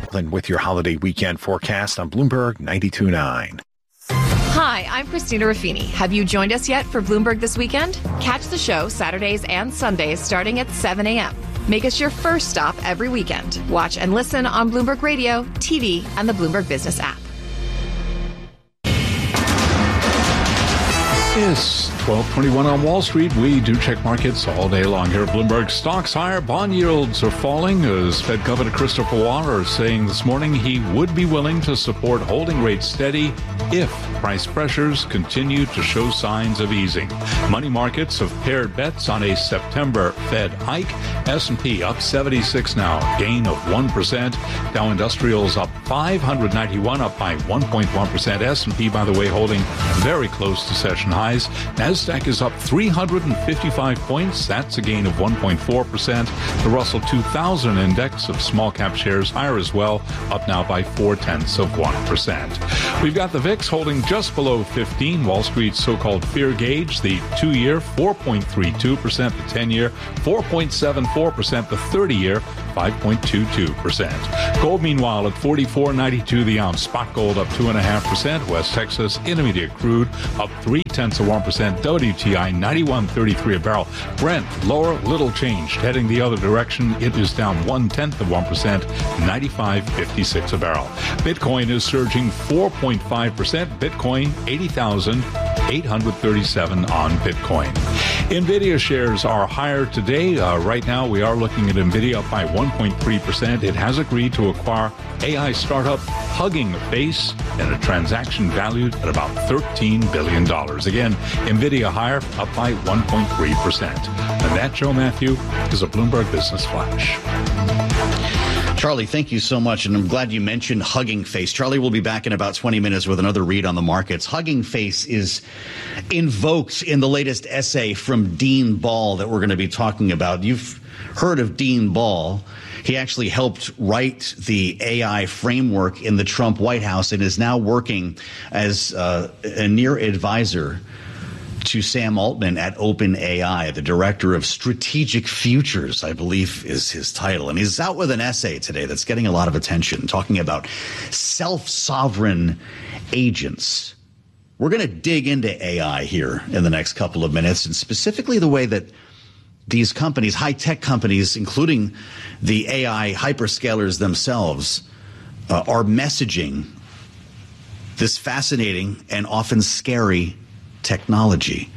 With your holiday weekend forecast on Bloomberg 92.9. Hi, I'm Christina Ruffini. Have you joined us yet for Bloomberg This Weekend? Catch the show Saturdays and Sundays starting at 7 a.m. Make us your first stop every weekend. Watch and listen on Bloomberg Radio, TV, and the Bloomberg Business app. It's 12:21 on Wall Street. We do check markets all day long here at Bloomberg. Stocks higher, bond yields are falling as Fed Governor Christopher Waller is saying this morning he would be willing to support holding rates steady if price pressures continue to show signs of easing. Money markets have paired bets on a September Fed hike. S&P up 76 now, a gain of 1%. Dow Industrials up 591, up by 1.1%. S&P, by the way, holding very close to session highs. NASDAQ is up 355 points. That's a gain of 1.4%. The Russell 2000 index of small cap shares higher as well, up now by 0.4%. We've got the VIX holding just below 15. Wall Street's so-called fear gauge, the 2-year 4.32%, the 10-year 4.74%, the 30-year 5.22%. Gold, meanwhile, at $44.92 the ounce. Spot gold up 2.5%. West Texas Intermediate crude up 0.3%. WTI 91.33 a barrel. Brent lower, little changed. Heading the other direction, it is down 0.1%, 95.56 a barrel. Bitcoin is surging 4.5%. Bitcoin 80,837 on Bitcoin. NVIDIA shares are higher today. Right now, we are looking at NVIDIA up by 1.3%. It has agreed to acquire AI startup Hugging Face in a transaction valued at about $13 billion. Again, NVIDIA higher, up by 1.3%. And that, Joe Matthew, is a Bloomberg Business Flash. Charlie, thank you so much, and I'm glad you mentioned Hugging Face. Charlie will be back in about 20 minutes with another read on the markets. Hugging Face is invoked in the latest essay from Dean Ball that we're going to be talking about. You've heard of Dean Ball. He actually helped write the AI framework in the Trump White House and is now working as a near advisor to Sam Altman at OpenAI, the director of strategic futures, I believe is his title. And he's out with an essay today that's getting a lot of attention, talking about self-sovereign agents. We're going to dig into AI here in the next couple of minutes, and specifically the way that these companies, high-tech companies, including the AI hyperscalers themselves, are messaging this fascinating and often scary technology.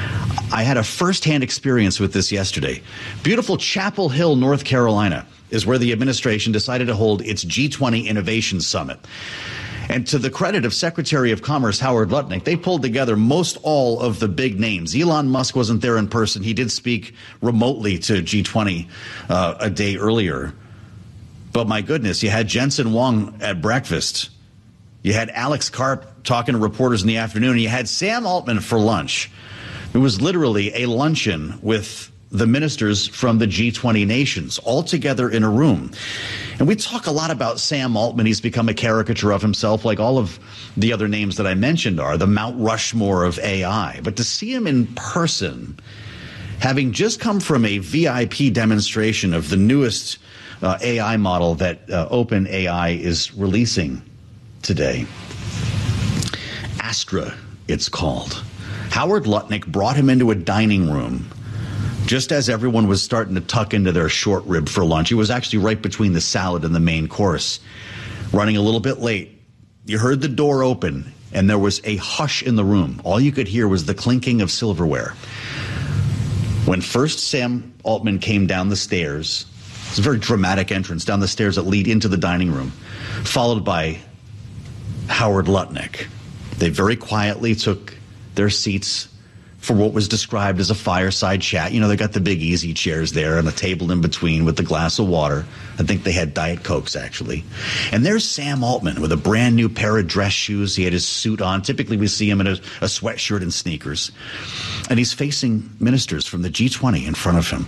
I had a firsthand experience with this yesterday. Beautiful Chapel Hill, North Carolina, is where the administration decided to hold its G20 Innovation Summit. And to the credit of Secretary of Commerce Howard Lutnick, they pulled together most all of the big names. Elon Musk wasn't there in person. He did speak remotely to G20 a day earlier. But my goodness, you had Jensen Huang at breakfast. You had Alex Karp talking to reporters in the afternoon. And you had Sam Altman for lunch. It was literally a luncheon with the ministers from the G20 nations all together in a room. And we talk a lot about Sam Altman. He's become a caricature of himself, like all of the other names that I mentioned are, the Mount Rushmore of AI. But to see him in person, having just come from a VIP demonstration of the newest AI model that OpenAI is releasing today, Astra, it's called. Howard Lutnick brought him into a dining room just as everyone was starting to tuck into their short rib for lunch. He was actually right between the salad and the main course, running a little bit late. You heard the door open, and there was a hush in the room. All you could hear was the clinking of silverware. When first Sam Altman came down the stairs, it's a very dramatic entrance down the stairs that lead into the dining room, followed by Howard Lutnick. They very quietly took their seats for what was described as a fireside chat. You know, they got the big easy chairs there and a table in between with the glass of water. I think they had Diet Cokes, actually. And there's Sam Altman with a brand new pair of dress shoes. He had his suit on. Typically, we see him in a sweatshirt and sneakers. And he's facing ministers from the G20 in front of him,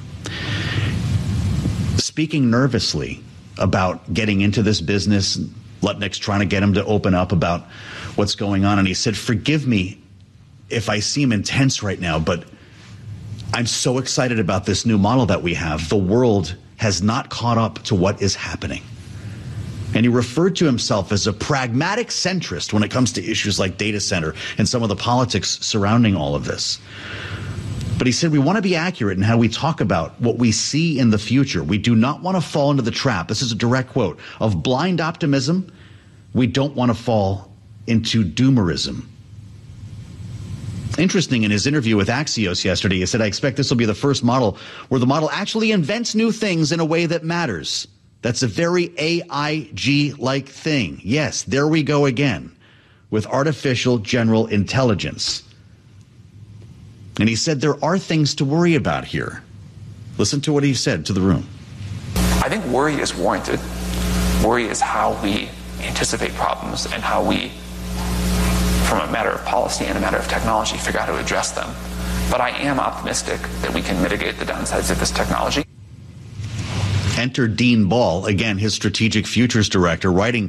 speaking nervously about getting into this business. Lutnick's trying to get him to open up about what's going on. And he said, "Forgive me if I seem intense right now, but I'm so excited about this new model that we have. The world has not caught up to what is happening." And he referred to himself as a pragmatic centrist when it comes to issues like data center and some of the politics surrounding all of this. But he said we want to be accurate in how we talk about what we see in the future. We do not want to fall into the trap, this is a direct quote, of blind optimism. We don't want to fall into doomerism. Interesting, in his interview with Axios yesterday, he said, I expect this will be the first model where the model actually invents new things in a way that matters. That's a very AIG-like thing. Yes, there we go again with artificial general intelligence. And he said there are things to worry about here. Listen to what he said to the room. I think worry is warranted. Worry is how we anticipate problems and how we, from a matter of policy and a matter of technology, figure out how to address them. But I am optimistic that we can mitigate the downsides of this technology. Enter Dean Ball, again, his strategic futures director, writing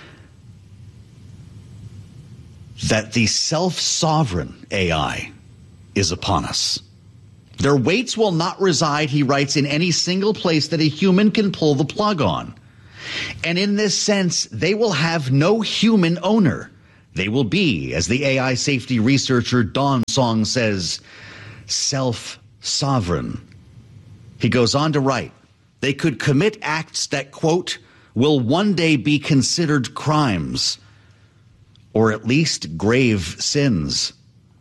that the self-sovereign AI is upon us. Their weights will not reside, he writes, in any single place that a human can pull the plug on. And in this sense, they will have no human owner. They will be, as the AI safety researcher Dawn Song says, self-sovereign. He goes on to write, they could commit acts that, quote, will one day be considered crimes, or at least grave sins.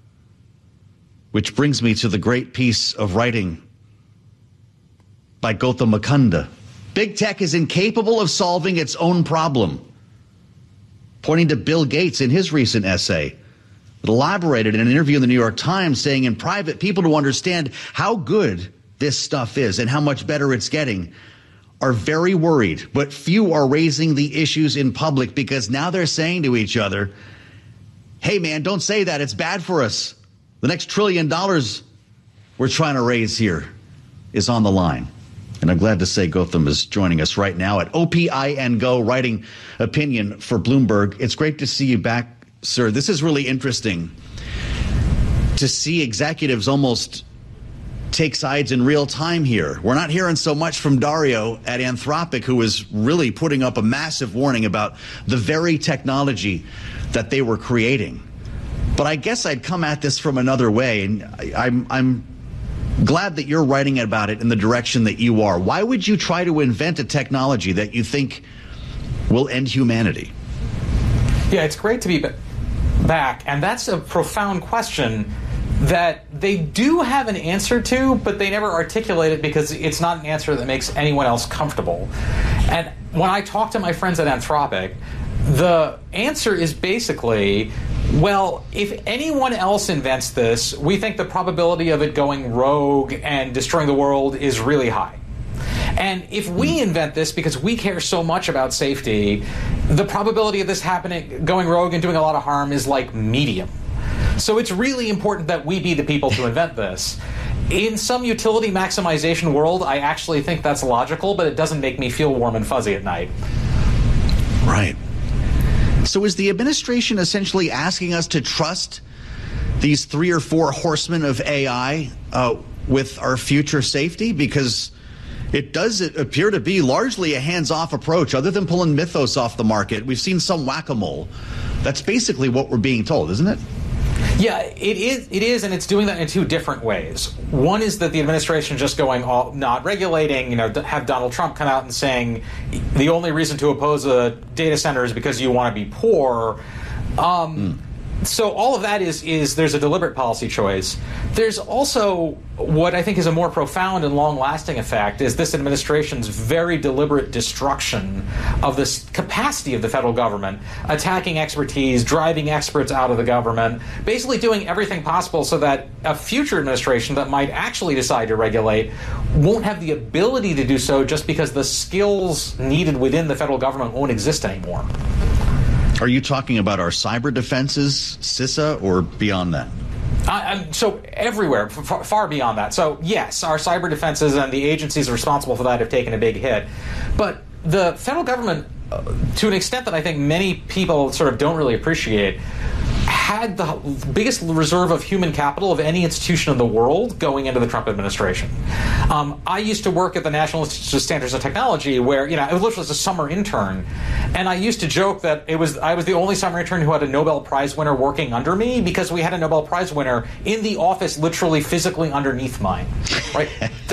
Which brings me to the great piece of writing by Gautam Mukunda. Big tech is incapable of solving its own problem. Pointing to Bill Gates in his recent essay, that elaborated in an interview in the New York Times, saying in private, people to understand how good this stuff is and how much better it's getting are very worried, but few are raising the issues in public because now they're saying to each other, hey man, don't say that, it's bad for us. The next $1 trillion we're trying to raise here is on the line. And I'm glad to say Gautam is joining us right now at OPIN Go, writing opinion for Bloomberg. It's great to see you back, sir. This is really interesting to see executives almost take sides in real time here. We're not hearing so much from Dario at Anthropic, who is really putting up a massive warning about the very technology that they were creating. But I guess I'd come at this from another way, and I'm glad that you're writing about it in the direction that you are. Why would you try to invent a technology that you think will end humanity? Yeah, it's great to be back, and that's a profound question that they do have an answer to, but they never articulate it because it's not an answer that makes anyone else comfortable. And when I talk to my friends at Anthropic, the answer is basically, well, if anyone else invents this, we think the probability of it going rogue and destroying the world is really high. And if we invent this because we care so much about safety, the probability of this happening, going rogue and doing a lot of harm is like medium. So it's really important that we be the people to invent this. In some utility maximization world, I actually think that's logical, but it doesn't make me feel warm and fuzzy at night. Right. So is the administration essentially asking us to trust these 3 or 4 horsemen of AI with our future safety? Because it does appear to be largely a hands-off approach. Other than pulling Mythos off the market, we've seen some whack-a-mole. That's basically what we're being told, isn't it? Yeah, it is, and it's doing that in 2 different ways. One is that the administration just going all not regulating, have Donald Trump come out and saying the only reason to oppose a data center is because you want to be poor. So all of that is there's a deliberate policy choice. There's also what I think is a more profound and long-lasting effect is this administration's very deliberate destruction of this capacity of the federal government, attacking expertise, driving experts out of the government, basically doing everything possible so that a future administration that might actually decide to regulate won't have the ability to do so just because the skills needed within the federal government won't exist anymore. Are you talking about our cyber defenses, CISA, or beyond that? So everywhere, far beyond that. So yes, our cyber defenses and the agencies responsible for that have taken a big hit. But the federal government, to an extent that I think many people sort of don't really appreciate, had the biggest reserve of human capital of any institution in the world going into the Trump administration. I used to work at the National Institute of Standards and Technology, where I was literally a summer intern, and I used to joke that I was the only summer intern who had a Nobel Prize winner working under me, because we had a Nobel Prize winner in the office, literally physically underneath mine. Right?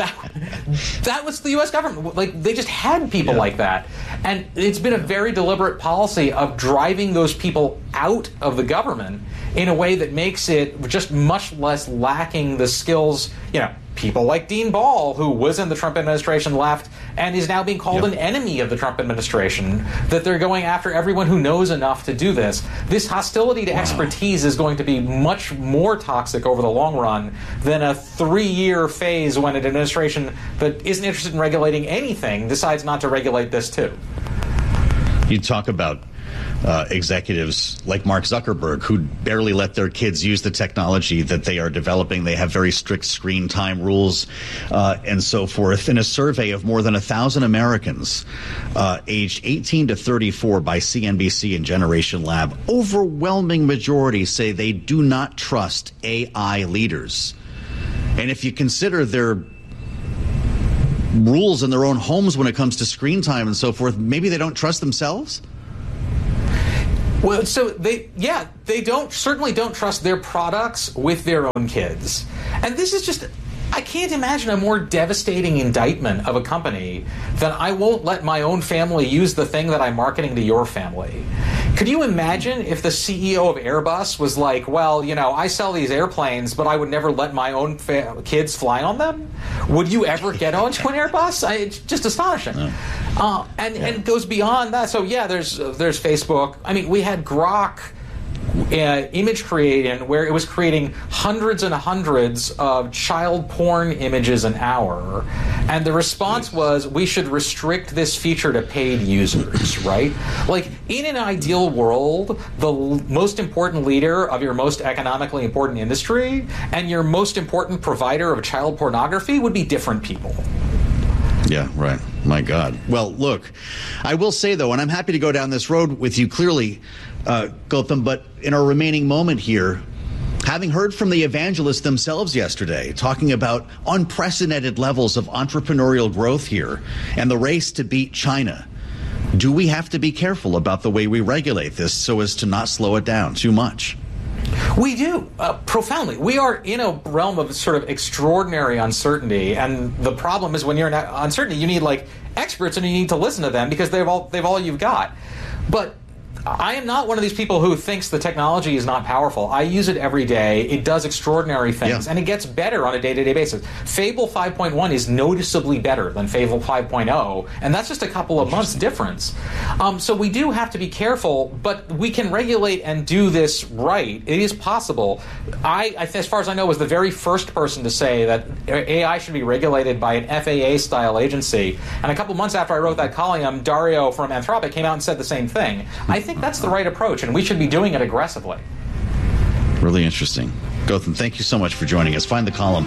that was the U.S. government. Like, they just had people like that, and it's been a very deliberate policy of driving those people out of the government in a way that makes it just much less lacking the skills. People like Dean Ball, who was in the Trump administration, left and is now being called an enemy of the Trump administration, that they're going after everyone who knows enough to do this. This hostility to expertise is going to be much more toxic over the long run than a 3-year phase when an administration that isn't interested in regulating anything decides not to regulate this too. You talk about executives like Mark Zuckerberg, who barely let their kids use the technology that they are developing. They have very strict screen time rules and so forth. In a survey of more than 1,000 Americans aged 18 to 34 by CNBC and Generation Lab, overwhelming majority say they do not trust AI leaders. And if you consider their rules in their own homes when it comes to screen time and so forth, maybe they don't trust themselves? Well, so they certainly don't trust their products with their own kids. And this is just, I can't imagine a more devastating indictment of a company than I won't let my own family use the thing that I'm marketing to your family. Could you imagine if the CEO of Airbus was like, well, I sell these airplanes, but I would never let my own kids fly on them? Would you ever get onto an Airbus? It's just astonishing. And it goes beyond that. So, there's Facebook. I mean, we had Grok image creating, where it was creating hundreds and hundreds of child porn images an hour, and the response was, we should restrict this feature to paid users, right? Like, in an ideal world, the most important leader of your most economically important industry and your most important provider of child pornography would be different people. Yeah, right. My God. Well, look, I will say, though, and I'm happy to go down this road with you clearly, Gautam, but in our remaining moment here, having heard from the evangelists themselves yesterday, talking about unprecedented levels of entrepreneurial growth here and the race to beat China, do we have to be careful about the way we regulate this so as to not slow it down too much? We do, profoundly. We are in a realm of sort of extraordinary uncertainty, and the problem is when you're in uncertainty, you need experts, and you need to listen to them because they've all you've got. But I am not one of these people who thinks the technology is not powerful. I use it every day. It does extraordinary things, and it gets better on a day-to-day basis. Fable 5.1 is noticeably better than Fable 5.0, and that's just a couple of months difference. So we do have to be careful, but we can regulate and do this right. It is possible. I, as far as I know, was the very first person to say that AI should be regulated by an FAA-style agency. And a couple months after I wrote that column, Dario from Anthropic came out and said the same thing. I think that's the right approach, and we should be doing it aggressively. Really interesting. Gautam, thank you so much for joining us. Find the column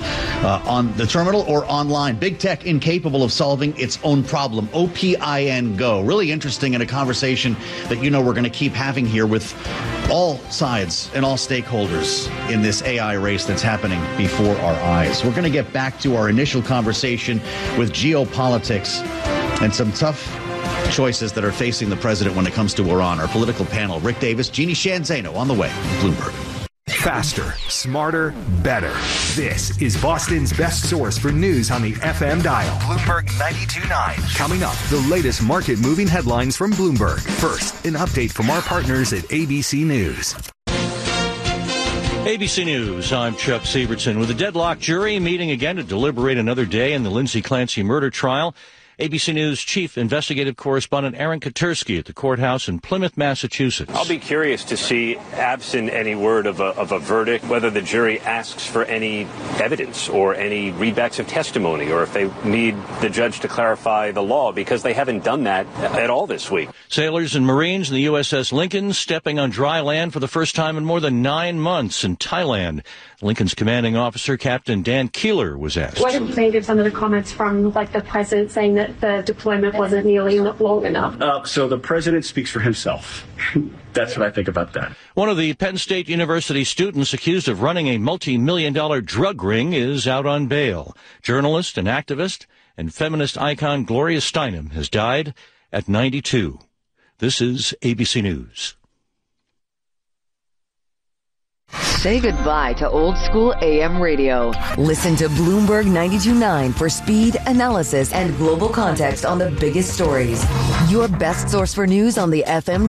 on the terminal or online. Big tech incapable of solving its own problem. OPIN Go. Really interesting, in a conversation that we're going to keep having here with all sides and all stakeholders in this AI race that's happening before our eyes. We're going to get back to our initial conversation with geopolitics and some tough choices that are facing the president when it comes to Iran. Our political panel, Rick Davis, Jeannie Shanzano on the way from Bloomberg. Faster, smarter, better. This is Boston's best source for news on the FM dial. Bloomberg 92.9. Coming up, the latest market-moving headlines from Bloomberg. First, an update from our partners at ABC News. ABC News, I'm Chuck Sievertson. With a deadlocked jury meeting again to deliberate another day in the Lindsay Clancy murder trial, ABC News chief investigative correspondent Aaron Katersky at the courthouse in Plymouth, Massachusetts. I'll be curious to see, absent any word of a verdict, whether the jury asks for any evidence or any readbacks of testimony, or if they need the judge to clarify the law, because they haven't done that at all this week. Sailors and Marines in the USS Lincoln stepping on dry land for the first time in more than 9 months in Thailand. Lincoln's commanding officer, Captain Dan Keeler, was asked. What do you think of some of the comments from the president saying that that the deployment wasn't nearly long enough. So the president speaks for himself. That's what I think about that. One of the Penn State University students accused of running a multi-million-dollar drug ring is out on bail. Journalist and activist and feminist icon Gloria Steinem has died at 92. This is ABC News. Say goodbye to old school AM radio. Listen to Bloomberg 92.9 for speed, analysis, and global context on the biggest stories. Your best source for news on the FM